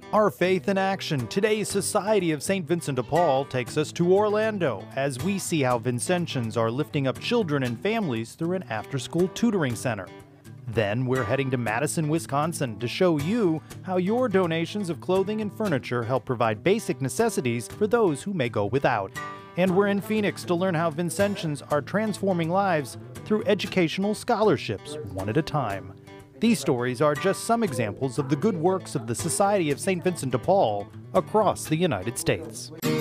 Our faith in action. Today's Society of St. Vincent de Paul takes us to Orlando as we see how Vincentians are lifting up children and families through an after-school tutoring center. Then we're heading to Madison, Wisconsin to show you how your donations of clothing and furniture help provide basic necessities for those who may go without. And we're in Phoenix to learn how Vincentians are transforming lives through educational scholarships, one at a time. These stories are just some examples of the good works of the Society of St. Vincent de Paul across the United States.